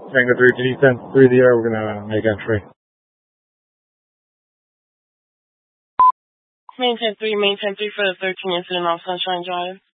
Tango 3, can you send 3 the air? We're gonna make entry. Maintain 3 for the 13 incident off Sunshine Drive.